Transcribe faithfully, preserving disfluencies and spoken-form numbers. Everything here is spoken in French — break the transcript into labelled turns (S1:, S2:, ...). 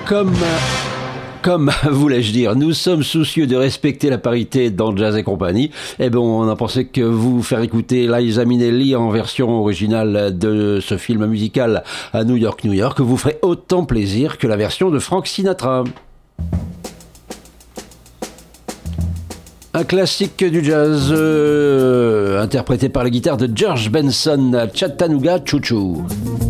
S1: Comme, comme voulais-je dire, nous sommes soucieux de respecter la parité dans Jazz et compagnie. Eh ben, on a pensé que vous faire écouter Liza Minnelli en version originale de ce film musical à New York, New York, vous ferait autant plaisir que la version de Frank Sinatra. Un classique du jazz euh, interprété par la guitare de George Benson, Chattanooga Choo Choo.